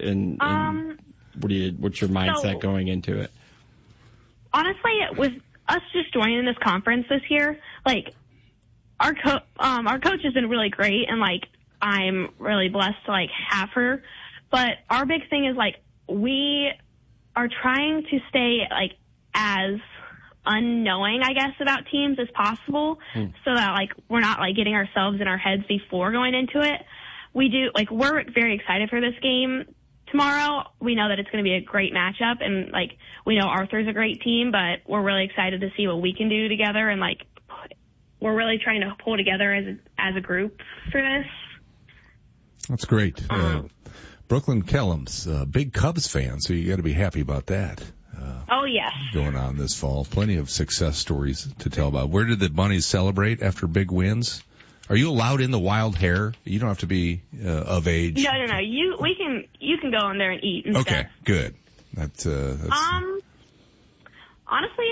what's your mindset going into it? Honestly, with us just joining this conference this year, like, our coach has been really great, and, like, I'm really blessed to, like, have her. But our big thing is, like, we are trying to stay, like, as unknowing, I guess, about teams as possible, so that, like, we're not, like, getting ourselves in our heads before going into it. We're very excited for this game tomorrow. We know that it's going to be a great matchup, and, like, we know Arthur's a great team, but we're really excited to see what we can do together, and, like, we're really trying to pull together as a group for this. That's great. Brooklyn Kellums, big Cubs fan, so you got to be happy about that. Oh, yes. Going on this fall. Plenty of success stories to tell about. Where did the Bunnies celebrate after big wins? Are you allowed in the wild hair? You don't have to be of age. No. You can go in there and eat and stuff. Okay, good. That's honestly,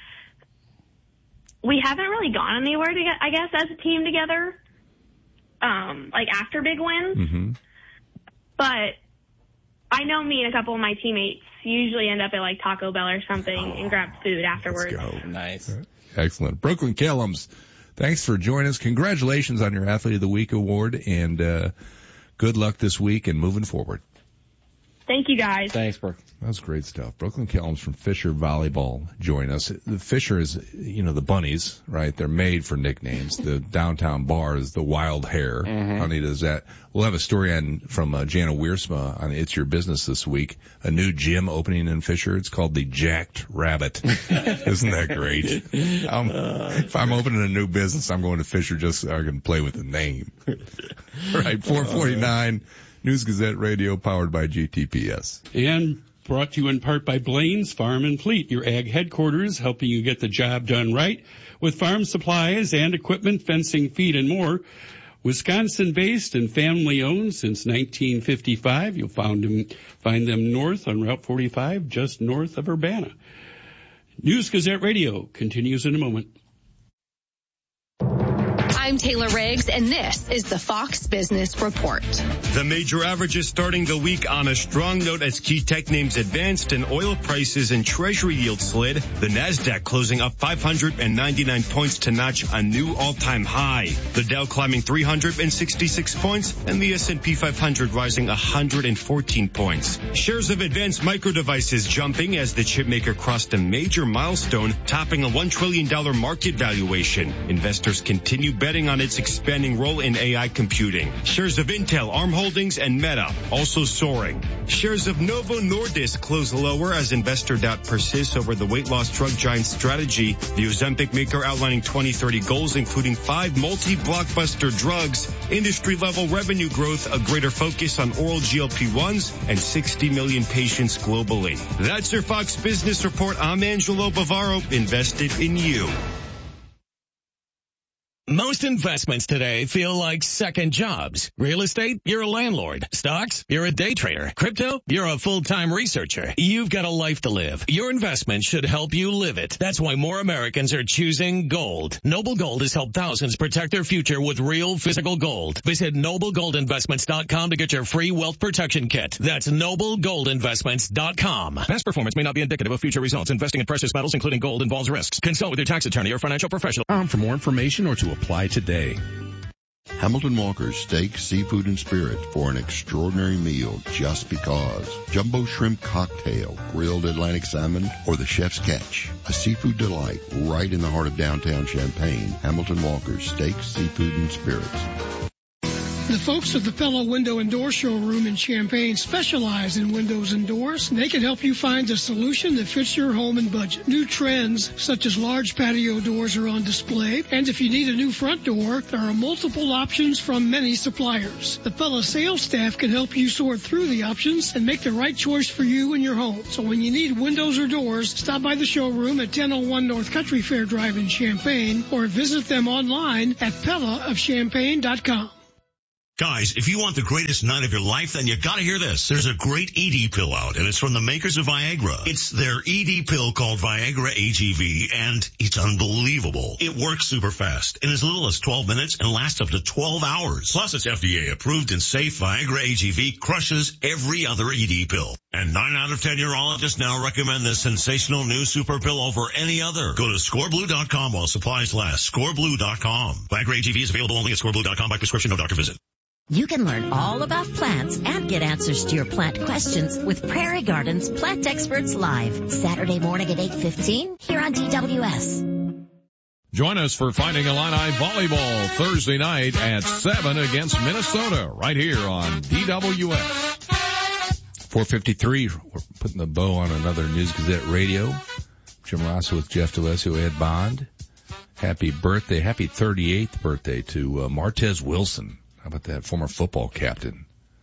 we haven't really gone anywhere I guess, as a team together. Like after big wins. Mm-hmm. But I know me and a couple of my teammates usually end up at like Taco Bell or something and grab food afterwards. Let's go. Nice. Excellent. Brooklyn Kellums, thanks for joining us. Congratulations on your Athlete of the Week award, and good luck this week and moving forward. Thank you, guys. Thanks, Brooke. That's great stuff. Brooklyn Kellums from Fisher Volleyball join us. The Fisher is, the Bunnies, right? They're made for nicknames. The downtown bar is the Wild Hair. Mm-hmm. How neat is that? We'll have a story from Jana Wiersma on It's Your Business this week. A new gym opening in Fisher. It's called the Jacked Rabbit. Isn't that great? If I'm opening a new business, I'm going to Fisher just so I can play with the name. Right, 449. News Gazette Radio, powered by GTPS. And brought to you in part by Blaine's Farm and Fleet, your ag headquarters, helping you get the job done right with farm supplies and equipment, fencing, feed, and more. Wisconsin-based and family-owned since 1955. You'll find them north on Route 45, just north of Urbana. News Gazette Radio continues in a moment. I'm Taylor Riggs, and this is the Fox Business Report. The major averages starting the week on a strong note as key tech names advanced and oil prices and treasury yields slid. The Nasdaq closing up 599 points to notch a new all-time high. The Dow climbing 366 points and the S&P 500 rising 114 points. Shares of Advanced Micro Devices jumping as the chipmaker crossed a major milestone, topping a $1 trillion market valuation. Investors continue betting on its expanding role in AI computing. Shares of Intel, ARM Holdings, and Meta also soaring. Shares of Novo Nordisk close lower as investor doubt persists over the weight loss drug giant strategy. The Ozempic maker outlining 2030 goals, including 5 multi-blockbuster drugs, industry-level revenue growth, a greater focus on oral GLP-1s, and 60 million patients globally. That's your Fox Business Report. I'm Angelo Bavaro, invested in you. Most Most investments today feel like second jobs. Real estate, you're a landlord. Stocks, you're a day trader. Crypto, you're a full-time researcher. You've got a life to live. Your investment should help you live it. That's why more Americans are choosing gold. Noble Gold has helped thousands protect their future with real physical gold. Visit NobleGoldInvestments.com to get your free wealth protection kit. That's NobleGoldInvestments.com. Past performance may not be indicative of future results. Investing in precious metals, including gold, involves risks. Consult with your tax attorney or financial professional. For more information or to apply today. Hamilton Walker's Steak, Seafood, and Spirit for an extraordinary meal just because. Jumbo shrimp cocktail, grilled Atlantic salmon, or the chef's catch. A seafood delight right in the heart of downtown Champaign. Hamilton Walker's Steak, Seafood, and Spirits. The folks at the Pella Window and Door Showroom in Champaign specialize in windows and doors. They can help you find a solution that fits your home and budget. New trends such as large patio doors are on display. And if you need a new front door, there are multiple options from many suppliers. The Pella sales staff can help you sort through the options and make the right choice for you and your home. So when you need windows or doors, stop by the showroom at 1001 North Country Fair Drive in Champaign or visit them online at PellaofChampaign.com. Guys, if you want the greatest night of your life, then you gotta hear this. There's a great ED pill out, and it's from the makers of Viagra. It's their ED pill called Viagra AGV, and it's unbelievable. It works super fast in as little as 12 minutes and lasts up to 12 hours. Plus, it's FDA approved and safe. Viagra AGV crushes every other ED pill. And 9 out of 10 urologists now recommend this sensational new super pill over any other. Go to scoreblue.com while supplies last. Scoreblue.com. Viagra AGV is available only at scoreblue.com by prescription, no doctor visit. You can learn all about plants and get answers to your plant questions with Prairie Gardens Plant Experts Live, Saturday morning at 8:15 here on DWS. Join us for Fighting Illini Volleyball Thursday night at 7 against Minnesota right here on DWS. 4:53, we're putting the bow on another News Gazette Radio. Jim Rosso with Jeff DeLessio, Ed Bond. Happy birthday, happy 38th birthday to Martez Wilson. How about that, former football captain?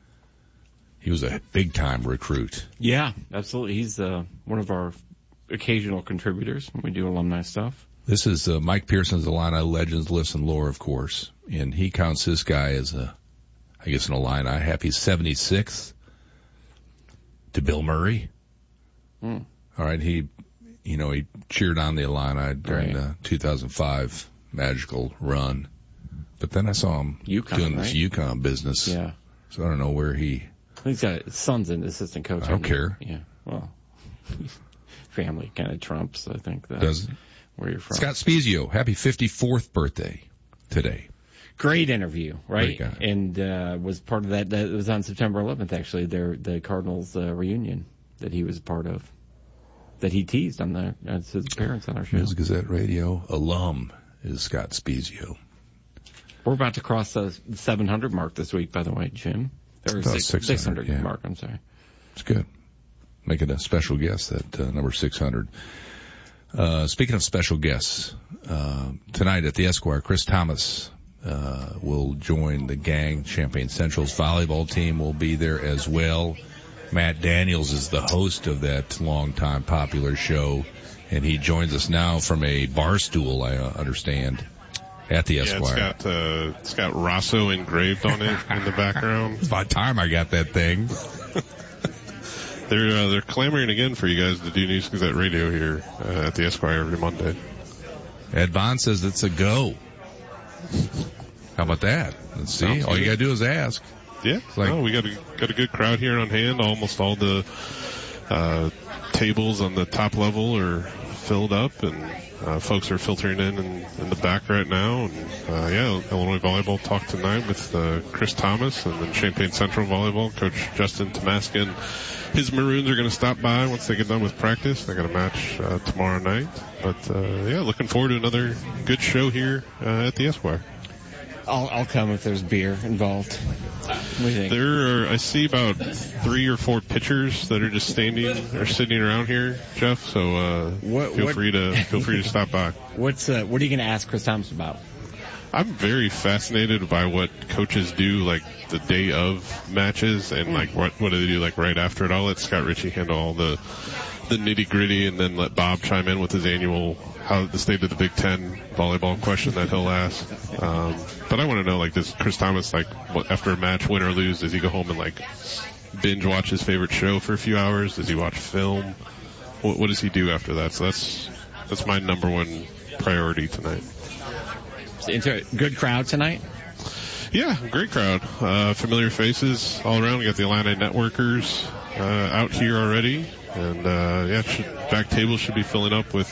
He was a big-time recruit. Yeah, absolutely. He's one of our occasional contributors when we do alumni stuff. This is Mike Pearson's Illini Legends, Lifts, and Lore, of course. And he counts this guy as, an Illini. Happy 76th to Bill Murray. All right, he cheered on the Illini during the 2005 magical run. But then I saw him doing this UConn business. Yeah. So I don't know where he... He's got his son's an assistant coach. I don't care. Yeah. Well, family kind of trumps, I think. Does where you're from. Scott Spezio, happy 54th birthday today. Great interview, right? Great guy. And was part of that. That was on September 11th, actually, the Cardinals reunion that he was part of, that he teased on his appearance on our show. News Gazette Radio alum is Scott Spezio. We're about to cross the 700 mark this week, by the way, Jim. Or 600 mark, I'm sorry. It's good. Making a special guest at number 600. Speaking of special guests, tonight at the Esquire, Chris Thomas will join the gang. Champaign Central's volleyball team will be there as well. Matt Daniels is the host of that longtime popular show, and he joins us now from a bar stool, I understand. At the Esquire. Yeah, it's got Rosso engraved on it in the background. It's about time I got that thing. They're clamoring again for you guys to do News Gazette Radio here at the Esquire every Monday. Ed Bond says it's a go. How about that? Let's see. Sounds all good. You gotta do is ask. Yeah. We got a good crowd here on hand. Almost all the tables on the top level are filled up, and folks are filtering in the back right now. And Illinois Volleyball talk tonight with Chris Thomas, and then Champaign Central Volleyball coach Justin Tomaska and his Maroons are going to stop by once they get done with practice. They got a match tomorrow night. But looking forward to another good show here at the Esquire. I'll come if there's beer involved. What do you think? I see about 3 or 4 pitchers that are just sitting around here, Jeff. So feel free to stop by. What are you going to ask Chris Thomas about? I'm very fascinated by what coaches do, like the day of matches, and like what do they do like right after it. I'll let Scott Ritchie handle all the the nitty gritty and then let Bob chime in with his annual the state of the Big Ten volleyball question that he'll ask. But I want to know, like, does Chris Thomas, like, after a match, win or lose, does he go home and, like, binge watch his favorite show for a few hours? Does he watch film? What does he do after that? So that's my number one priority tonight. Good crowd tonight? Yeah, great crowd. Familiar faces all around. We got the Illini networkers out here already. And back table should be filling up with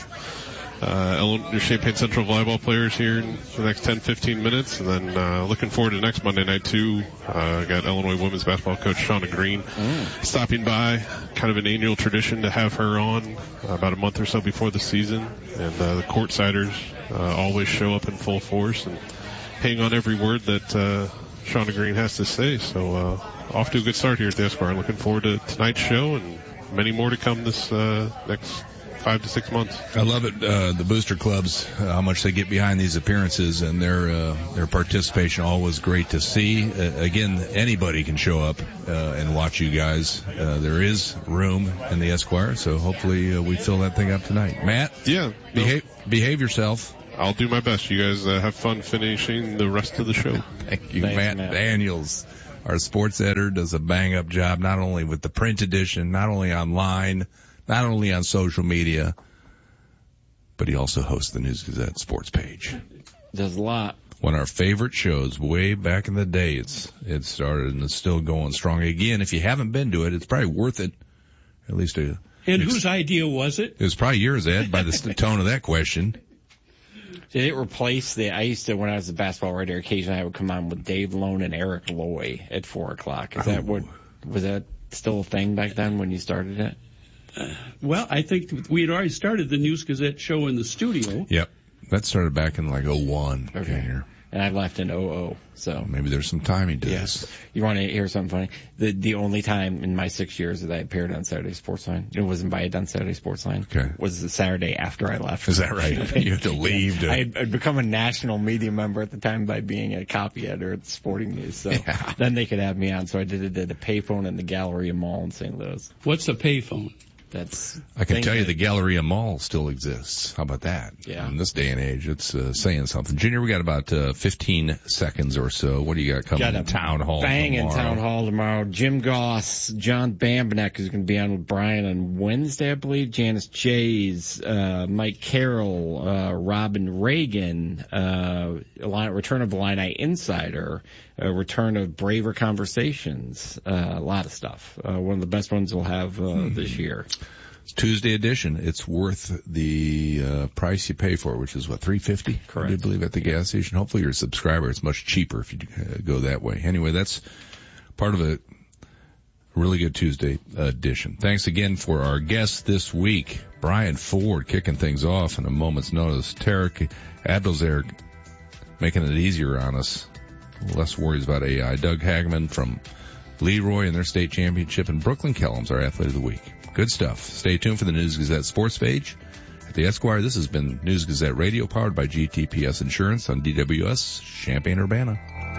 Champaign Central volleyball players here in the next 10-15 minutes. And then looking forward to next Monday night, too. Got Illinois women's basketball coach Shauna Green stopping by. Kind of an annual tradition to have her on about a month or so before the season. And the courtsiders always show up in full force and hang on every word that Shauna Green has to say. So off to a good start here at the Esquire. Looking forward to tonight's show and many more to come this next 5 to 6 months. I love it, the booster clubs, how much they get behind these appearances, and their participation always great to see. Again, anybody can show up and watch you guys. There is room in the Esquire, so hopefully we fill that thing up tonight. Matt? Yeah. Behave yourself. I'll do my best. You guys have fun finishing the rest of the show. Thank you. Thanks, Matt Daniels, our sports editor, does a bang-up job, not only with the print edition, not only online, not only on social media, but he also hosts the News Gazette sports page. Does a lot. One of our favorite shows way back in the day. It started and it's still going strong. Again, if you haven't been to it, it's probably worth it. At least And whose idea was it? It was probably yours, Ed, by the tone of that question. Did it replace I used to, when I was a basketball writer, occasionally I would come on with Dave Lone and Eric Loy at 4:00. Was that still a thing back then when you started it? Well, I think we had already started the News Gazette show in the studio. Yep. That started back in like 01. Okay. And I left in 00, so. Maybe there's some timing to this. You want to hear something funny? The only time in my 6 years that I appeared on Saturday Sportsline, it was invited on Saturday Sportsline, was the Saturday after I left. Is that right? You had to leave. I'd become a national media member at the time by being a copy editor at the Sporting News, so then they could have me on. So I did it at the payphone in the Galleria Mall in St. Louis. What's a payphone? I can tell you the Galleria Mall still exists. How about that? Yeah. In this day and age, it's saying something. Junior, we got about 15 seconds or so. What do you got coming in Town Hall in Town Hall tomorrow. Jim Goss, John Bambenek is going to be on with Brian on Wednesday, I believe. Janice Jays, Mike Carroll, Robin Reagan, return of Illini Insider, return of Braver Conversations, a lot of stuff. One of the best ones we'll have this year. It's Tuesday edition. It's worth the price you pay for it, which is what, $3.50? Correct. I do believe at the gas station. Hopefully you're a subscriber. It's much cheaper if you go that way. Anyway, that's part of a really good Tuesday edition. Thanks again for our guests this week. Brian Ford kicking things off in a moment's notice. Tarek Abdelzer making it easier on us. Less worries about AI. Doug Hagman from Leroy and their state championship, and Brooklyn Kellums, our athlete of the week. Good stuff. Stay tuned for the News Gazette sports page at the Esquire. This has been News Gazette Radio, powered by GTPS Insurance on DWS Champaign-Urbana.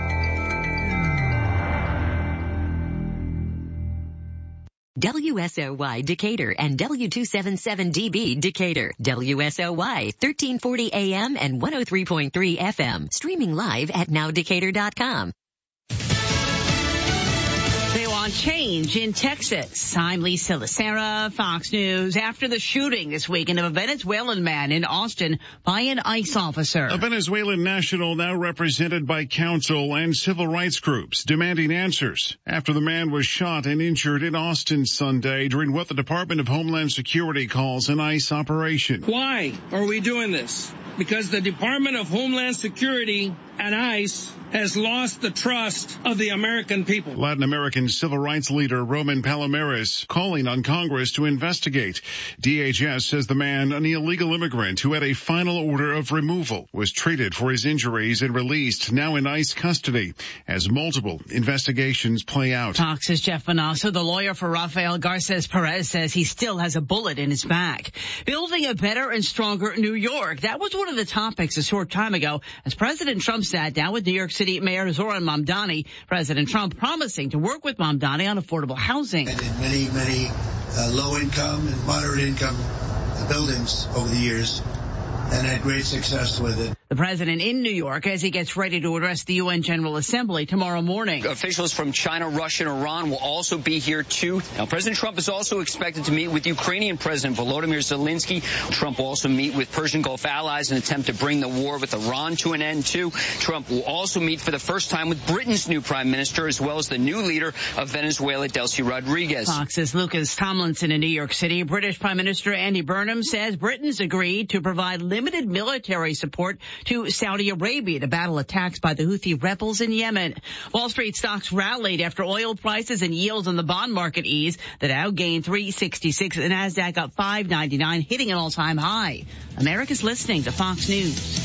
WSOY Decatur and W277DB Decatur. WSOY 1340 AM and 103.3 FM. Streaming live at nowdecatur.com. They want change in Texas. I'm Lisa Lacera, Fox News. After the shooting this weekend of a Venezuelan man in Austin by an ICE officer. A Venezuelan national now represented by counsel and civil rights groups demanding answers after the man was shot and injured in Austin Sunday during what the Department of Homeland Security calls an ICE operation. Why are we doing this? Because the Department of Homeland Security and ICE has lost the trust of the American people. Latin American civil rights leader Roman Palomares calling on Congress to investigate. DHS says the man, an illegal immigrant who had a final order of removal, was treated for his injuries and released, now in ICE custody, as multiple investigations play out. Fox's Jeff Bonasso, the lawyer for Rafael Garces Perez, says he still has a bullet in his back. Building a better and stronger New York. That was one one of the topics a short time ago as President Trump sat down with New York City Mayor Zohran Mamdani. President Trump promising to work with Mamdani on affordable housing. And in many low-income and moderate-income buildings over the years, and had great success with it. The president in New York as he gets ready to address the UN General Assembly tomorrow morning. Officials from China, Russia, and Iran will also be here, too. Now, President Trump is also expected to meet with Ukrainian President Volodymyr Zelensky. Trump will also meet with Persian Gulf allies in an attempt to bring the war with Iran to an end, too. Trump will also meet for the first time with Britain's new prime minister, as well as the new leader of Venezuela, Delcy Rodriguez. Fox's Lucas Tomlinson in New York City. British Prime Minister Andy Burnham says Britain's agreed to provide limited military support to Saudi Arabia to battle attacks by the Houthi rebels in Yemen. Wall Street stocks rallied after oil prices and yields on the bond market eased. The Dow gained 366, the Nasdaq up 599, hitting an all-time high. America's listening to Fox News.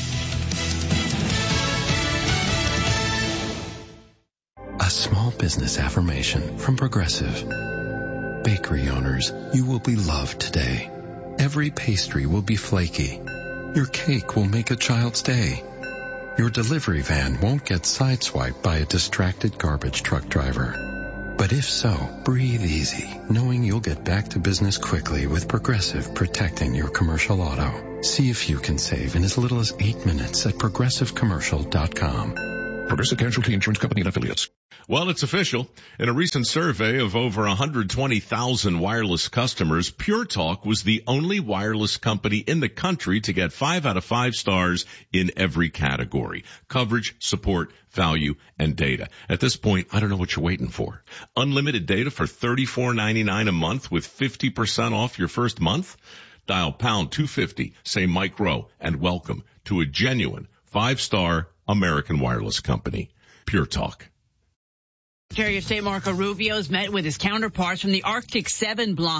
A small business affirmation from Progressive. Bakery owners, you will be loved today. Every pastry will be flaky. Your cake will make a child's day. Your delivery van won't get sideswiped by a distracted garbage truck driver. But if so, breathe easy, knowing you'll get back to business quickly with Progressive protecting your commercial auto. See if you can save in as little as 8 minutes at progressivecommercial.com. Progressive Casualty Insurance Company and Affiliates. Well, it's official. In a recent survey of over 120,000 wireless customers, Pure Talk was the only wireless company in the country to get 5 out of 5 stars in every category: coverage, support, value, and data. At this point, I don't know what you're waiting for. Unlimited data for $34.99 a month with 50% off your first month? Dial pound 250, say Mike Rowe, and welcome to a genuine 5-star American wireless company. Pure Talk. Secretary of State Marco Rubio has met with his counterparts from the Arctic 7 bloc